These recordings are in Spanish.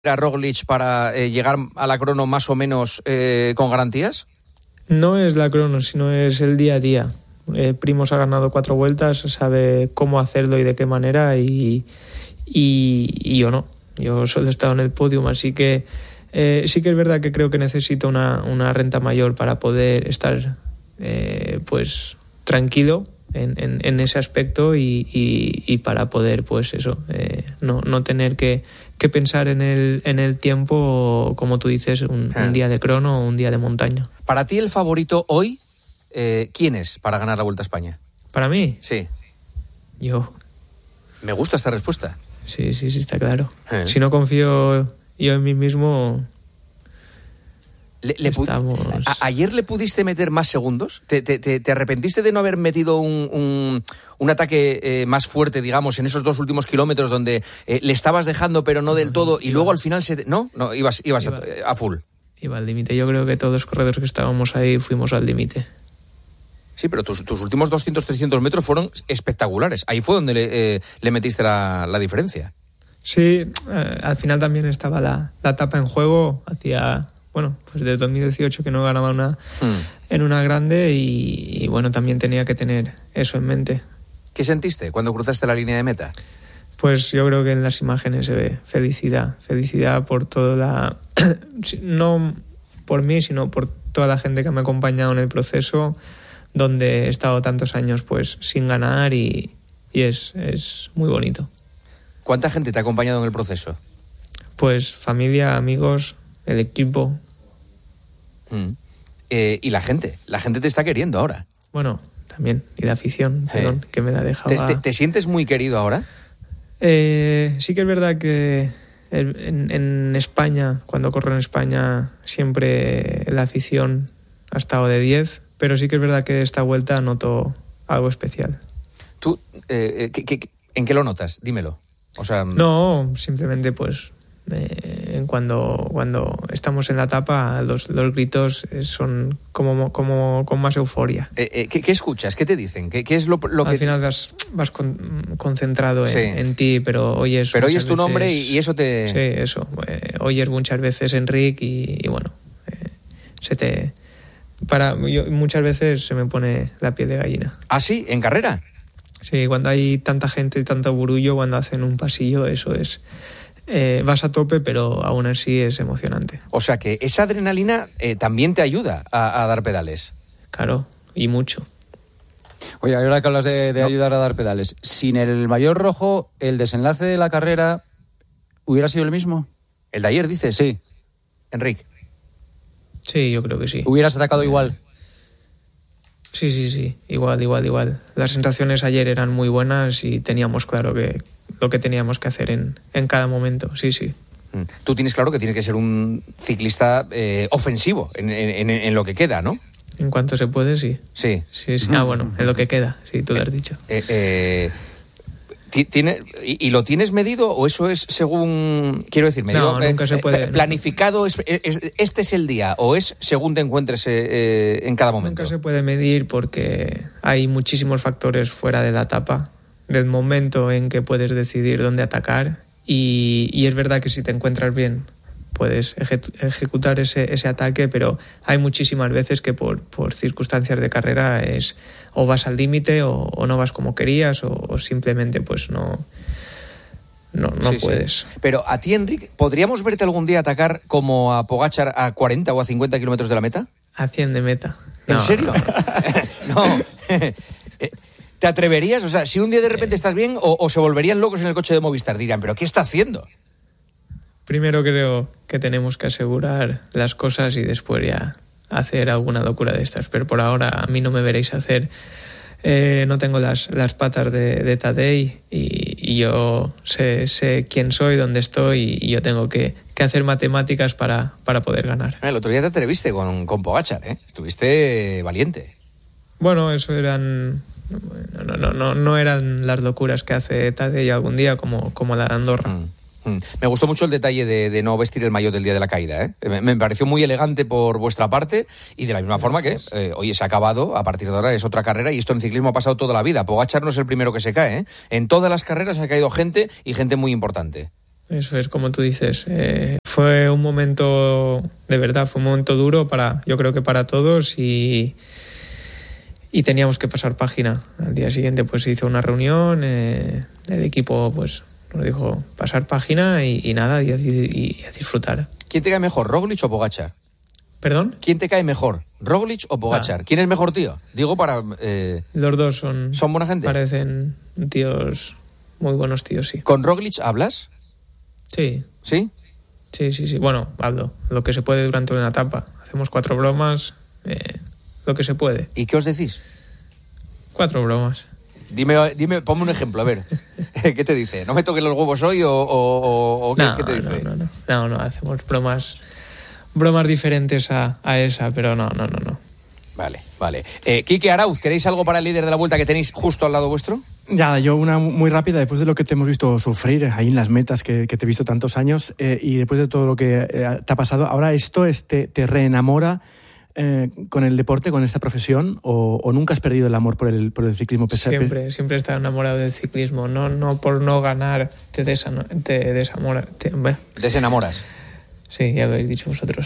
a Roglic para llegar a la crono más o menos con garantías? No es la crono, sino es el día a día. Primož ha ganado 4 vueltas, sabe cómo hacerlo y de qué manera, y yo no. Yo solo he estado en el podium, así que sí que es verdad que creo que necesito una renta mayor para poder estar pues tranquilo en ese aspecto y para poder pues eso, no tener que pensar en el tiempo, como tú dices, un día de crono o un día de montaña. Para ti el favorito hoy, ¿quién es para ganar la Vuelta a España? ¿Para mí? Sí. Yo. Me gusta esta respuesta. Sí, está claro. Si no confío yo en mí mismo... ¿Ayer le pudiste meter más segundos? ¿Te arrepentiste de no haber metido un ataque más fuerte, digamos, en esos 2 últimos kilómetros donde le estabas dejando pero no del todo y luego al final ¿No? Ibas a full. Iba al límite. Yo creo que todos los corredores que estábamos ahí fuimos al límite. Sí, pero tus últimos 200-300 metros fueron espectaculares. Ahí fue donde le metiste la diferencia. Sí, al final también estaba la etapa en juego. Hacía... Bueno, pues desde 2018 que no ganaba en una grande y bueno, también tenía que tener eso en mente. ¿Qué sentiste cuando cruzaste la línea de meta? Pues yo creo que en las imágenes se ve felicidad por toda no por mí, sino por toda la gente que me ha acompañado en el proceso, donde he estado tantos años pues sin ganar y es muy bonito. ¿Cuánta gente te ha acompañado en el proceso? Pues familia, amigos, el equipo. Y la gente te está queriendo ahora. Bueno, también, y la afición, perdón, que me la dejaba. ¿Te sientes muy querido ahora? Sí que es verdad que en España, cuando corro en España, siempre la afición ha estado de 10, pero sí que es verdad que esta vuelta noto algo especial. ¿Tú en qué lo notas? Dímelo. O sea, no, simplemente pues... cuando estamos en la etapa los gritos son como con más euforia. ¿Qué escuchas? ¿Qué te dicen? ¿Qué es lo que...? Al final vas concentrado en ti, pero oyes tu nombre y eso te... Sí, eso. Oyes muchas veces Enric y bueno, muchas veces se me pone la piel de gallina. ¿Ah, sí? ¿En carrera? Sí, cuando hay tanta gente y tanto burullo, cuando hacen un pasillo, eso es... vas a tope, pero aún así es emocionante. O sea que esa adrenalina también te ayuda a dar pedales. Claro, y mucho. Oye, ahora que hablas de ayudar a dar pedales, sin el maillot rojo, ¿el desenlace de la carrera hubiera sido el mismo? ¿El de ayer, dices? Sí. Enric. Sí, yo creo que sí. ¿Hubieras atacado igual? Sí. Igual. Las sensaciones ayer eran muy buenas y teníamos claro que lo que teníamos que hacer en cada momento, sí. Tú tienes claro que tienes que ser un ciclista ofensivo en lo que queda, ¿no? En cuanto se puede, sí. Sí. Bueno, en lo que queda, sí, tú lo has dicho. ¿Y lo tienes medido o eso es según, quiero decir, medido? No, nunca se puede. ¿Planificado? ¿Este es el día o es según te encuentres en cada momento? Nunca se puede medir porque hay muchísimos factores fuera de la etapa, del momento en que puedes decidir dónde atacar y es verdad que si te encuentras bien puedes ejecutar ese ataque, pero hay muchísimas veces que por circunstancias de carrera es o vas al límite o no vas como querías o simplemente pues no puedes. Sí. Pero a ti, Enric, ¿podríamos verte algún día atacar como a Pogačar a 40 o a 50 kilómetros de la meta? A 100 de meta. ¿En serio? No. ¿Te atreverías? O sea, si un día de repente estás bien o se volverían locos en el coche de Movistar, dirán, ¿pero qué está haciendo? Primero creo que tenemos que asegurar las cosas y después ya hacer alguna locura de estas. Pero por ahora a mí no me veréis hacer... no tengo las patas de Tadej y yo sé quién soy, dónde estoy y yo tengo que hacer matemáticas para poder ganar. El otro día te atreviste con Pogačar, ¿eh? Estuviste valiente. Bueno, eso eran... No eran las locuras que hace Tadej algún día como la de Andorra. Me gustó mucho el detalle de no vestir el maillot del día de la caída, ¿eh? Me pareció muy elegante por vuestra parte y de la misma forma que, oye, se ha acabado, a partir de ahora es otra carrera y esto en ciclismo ha pasado toda la vida. Pogačar no es el primero que se cae, ¿eh? En todas las carreras ha caído gente y gente muy importante. Eso es, como tú dices. Fue un momento, de verdad, fue un momento duro yo creo que para todos y teníamos que pasar página. Al día siguiente pues se hizo una reunión, el equipo pues nos dijo pasar página y nada, y a disfrutar. ¿Quién te cae mejor, Roglic o Pogačar? ¿Perdón? ¿Quién te cae mejor, Roglic o Pogačar? ¿Quién es mejor tío? Digo para... Los dos son buena gente. Parecen tíos, muy buenos tíos, sí. ¿Con Roglic hablas? Sí. ¿Sí? Sí. Bueno, hablo lo que se puede durante una etapa. Hacemos 4 bromas, lo que se puede. ¿Y qué os decís? 4 bromas. Dime, ponme un ejemplo, a ver. ¿Qué te dice? ¿No me toques los huevos hoy o qué, no, qué te dice? No, hacemos bromas diferentes a esa, pero no. Vale. Quique Arauz, ¿queréis algo para el líder de la Vuelta que tenéis justo al lado vuestro? Ya, yo una muy rápida, después de lo que te hemos visto sufrir ahí en las metas, que te he visto tantos años, y después de todo lo que te ha pasado, ahora esto te reenamora con el deporte, con esta profesión, o nunca has perdido el amor por el ciclismo? Siempre he estado enamorado del ciclismo. No por no ganar te desamoras. Desenamoras. Sí, ya habéis dicho vosotros.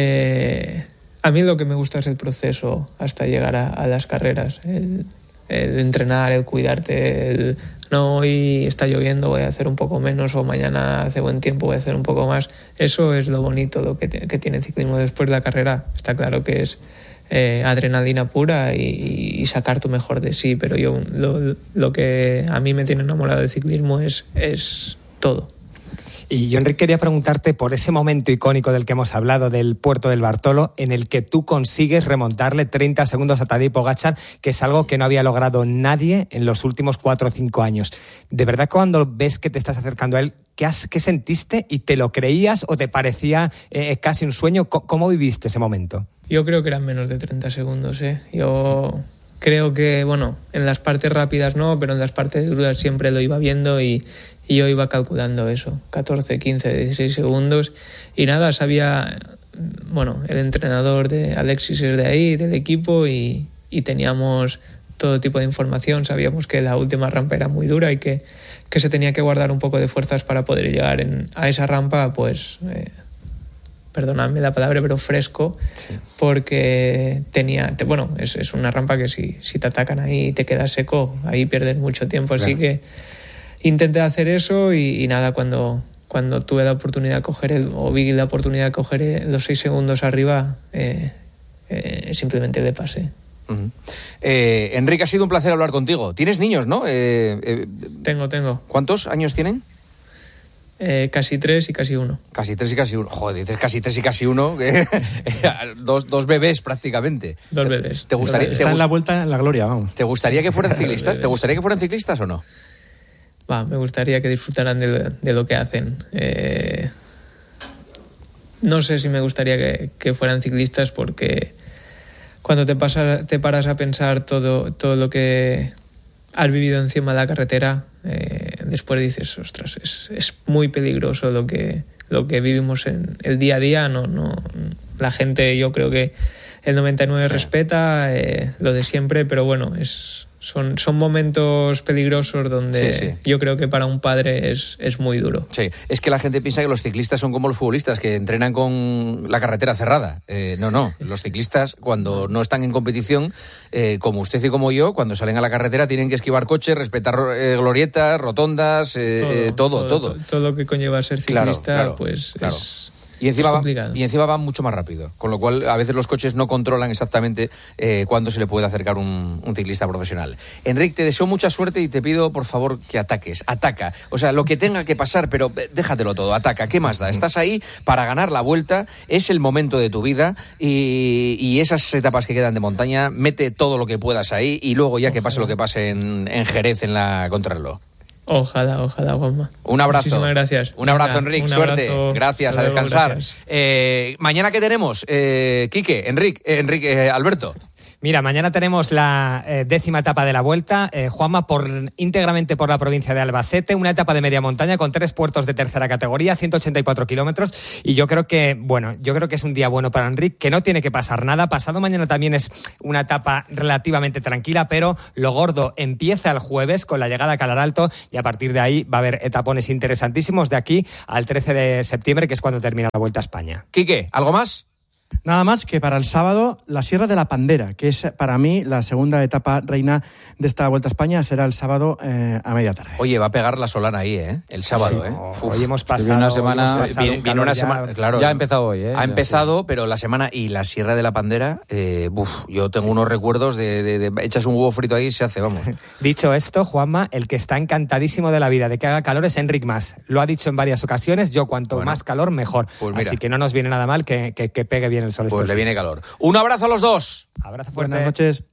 A mí lo que me gusta es el proceso hasta llegar a las carreras. El entrenar, el cuidarte, no, hoy está lloviendo, voy a hacer un poco menos, o mañana hace buen tiempo, voy a hacer un poco más. Eso es lo bonito lo que tiene el ciclismo. Después de la carrera está claro que es adrenalina pura y sacar tu mejor de sí, pero yo lo que a mí me tiene enamorado del ciclismo es todo. Y yo, Enric, quería preguntarte por ese momento icónico del que hemos hablado, del Puerto del Bartolo, en el que tú consigues remontarle 30 segundos a Tadej Pogačar, que es algo que no había logrado nadie en los últimos 4 o 5 años. ¿De verdad cuando ves que te estás acercando a él, qué sentiste? ¿Y te lo creías o te parecía casi un sueño? ¿Cómo viviste ese momento? Yo creo que eran menos de 30 segundos, Yo creo que, bueno, en las partes rápidas no, pero en las partes duras siempre lo iba viendo y yo iba calculando eso, 14, 15, 16 segundos. Y nada, sabía, bueno, el entrenador de Alexis es de ahí, del equipo, y teníamos todo tipo de información. Sabíamos que la última rampa era muy dura y que se tenía que guardar un poco de fuerzas para poder llegar a esa rampa, pues... perdonadme la palabra, pero fresco, sí. Porque es una rampa que si te atacan ahí y te quedas seco, ahí pierdes mucho tiempo, claro. Así que intenté hacer eso y nada, cuando tuve la oportunidad de vi la oportunidad de coger los 6 segundos arriba, simplemente le pasé. Uh-huh. Enric, ha sido un placer hablar contigo. ¿Tienes niños, no? Tengo. ¿Cuántos años tienen? Casi 3 y casi 1. Casi 3 y casi 1. Joder, dices casi 3 y casi 1. dos bebés prácticamente. 2 bebés. ¿Te gustaría, está en la vuelta en la gloria, vamos. ¿Te gustaría que fueran ciclistas? ¿Te gustaría que fueran ciclistas o no? Me gustaría que disfrutaran de lo que hacen. No sé si me gustaría que fueran ciclistas, porque cuando te paras a pensar todo lo que has vivido encima de la carretera, después dices, ostras, es muy peligroso lo que vivimos en el día a día. No, la gente, yo creo que el 99% respeta lo de siempre, pero bueno, son momentos peligrosos donde yo creo que para un padre es muy duro. Sí, es que la gente piensa que los ciclistas son como los futbolistas, que entrenan con la carretera cerrada. No, los ciclistas cuando no están en competición, como usted y como yo, cuando salen a la carretera tienen que esquivar coches, respetar glorietas, rotondas, todo. Todo lo que conlleva ser ciclista, claro. Y encima va mucho más rápido, con lo cual a veces los coches no controlan exactamente cuándo se le puede acercar un ciclista profesional. Enric, te deseo mucha suerte y te pido, por favor, que ataca. O sea, lo que tenga que pasar, pero déjatelo todo, ataca. ¿Qué más da? Estás ahí para ganar la Vuelta, es el momento de tu vida y esas etapas que quedan de montaña, mete todo lo que puedas ahí y luego ya que pase lo que pase en Jerez en la contrarreloj. Ojalá, Juanma. Un abrazo. Muchísimas gracias. Un abrazo, Enric. Suerte. Gracias. A descansar. Gracias. Mañana, ¿qué tenemos? Quique, Enric, Alberto. Mira, mañana tenemos la 10ª etapa de la Vuelta, Juanma, íntegramente por la provincia de Albacete, una etapa de media montaña con 3 puertos de tercera categoría, 184 kilómetros, y yo creo que es un día bueno para Enric, que no tiene que pasar nada. Pasado mañana también es una etapa relativamente tranquila, pero lo gordo empieza el jueves con la llegada a Calar Alto, y a partir de ahí va a haber etapones interesantísimos de aquí al 13 de septiembre, que es cuando termina la Vuelta a España. Quique, ¿algo más? Nada más que para el sábado, la Sierra de la Pandera, que es para mí la segunda etapa reina de esta Vuelta a España, será el sábado a media tarde. Oye, va a pegar la Solana ahí, el sábado, sí. Hoy hemos pasado una semana, viene una semana, claro. Ya ha empezado hoy, Ha empezado, pero la semana y la Sierra de la Pandera, yo tengo unos recuerdos de echas un huevo frito ahí y se hace, vamos. Dicho esto, Juanma, el que está encantadísimo de la vida de que haga calor es Enric Mas. Lo ha dicho en varias ocasiones, yo cuanto más calor, mejor. Pues mira, así que no nos viene nada mal que pegue bien el sol. Pues le viene calor. Un abrazo a los dos. Abrazo fuerte. Buenas noches.